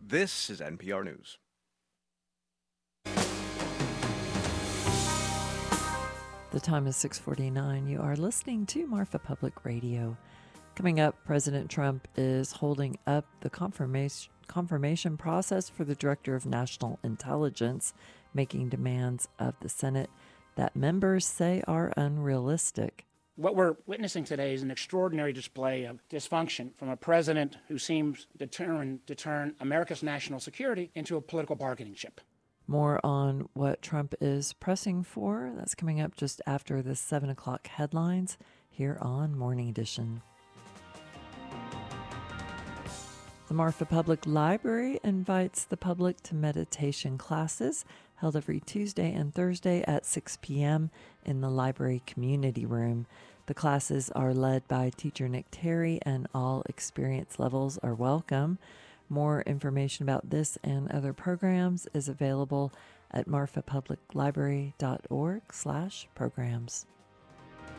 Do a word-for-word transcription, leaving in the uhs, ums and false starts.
This is N P R News. The time is six forty-nine. You are listening to Marfa Public Radio. Coming up, President Trump is holding up the confirmation confirmation process for the Director of National Intelligence, making demands of the Senate that members say are unrealistic. What we're witnessing today is an extraordinary display of dysfunction from a president who seems determined to turn America's national security into a political bargaining chip. More on what Trump is pressing for. That's coming up just after the seven o'clock headlines here on Morning Edition. The Marfa Public Library invites the public to meditation classes held every Tuesday and Thursday at six p.m. in the library community room. The classes are led by teacher Nick Terry, and all experience levels are welcome. More information about this and other programs is available at marfapubliclibrary.org slash programs.